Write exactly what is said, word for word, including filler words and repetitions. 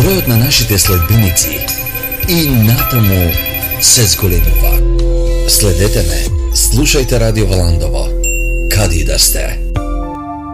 стоят на нашите следбеници и натаму се зголемува. Следете ме, слушайте Радио Валандово, каде и да сте.